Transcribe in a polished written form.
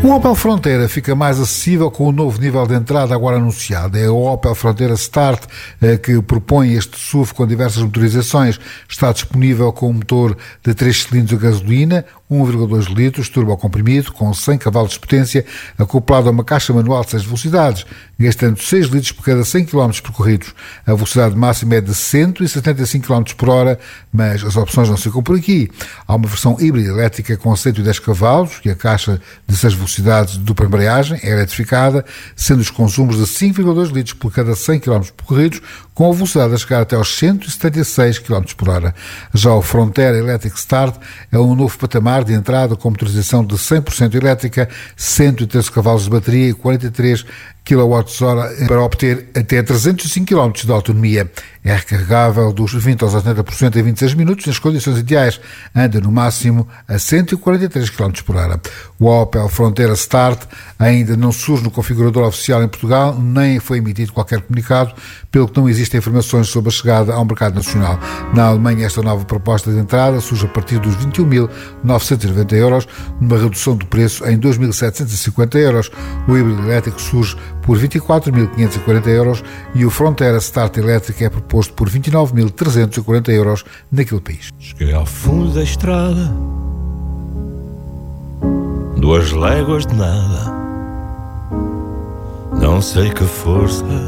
O Opel Frontera fica mais acessível com o novo nível de entrada agora anunciado. É o Opel Frontera Start que propõe este SUV com diversas motorizações. Está disponível com um motor de 3 cilindros a gasolina, 1,2 litros, turbo comprimido, com 100 cavalos de potência, acoplado a uma caixa manual de 6 velocidades, gastando 6 litros por cada 100 km percorridos. A velocidade máxima é de 175 km por hora, mas as opções não ficam por aqui. Há uma versão híbrida elétrica com 110 cavalos e a caixa de 6 velocidades de dupla embreagem é eletrificada, sendo os consumos de 5,2 litros por cada 100 km percorridos, com a velocidade a chegar até aos 176 km por hora. Já o Frontera Electric Start é um novo patamar de entrada com motorização de 100% elétrica, 113 cavalos de bateria e 43 kWh para obter até 305 km de autonomia. É recarregável dos 20 aos 80% em 26 minutos, nas condições ideais. Anda no máximo a 143 km por hora. O Opel Frontera Start ainda não surge no configurador oficial em Portugal, nem foi emitido qualquer comunicado, pelo que não existem informações sobre a chegada ao mercado nacional. Na Alemanha, esta nova proposta de entrada surge a partir dos 21.990 euros, numa redução do preço em 2.750 euros. O híbrido elétrico surge por 24.540 euros e o Frontera Start elétrico é proposto por 29.340 euros naquele país. Cheguei ao fundo da estrada, 2 léguas de nada, não sei que força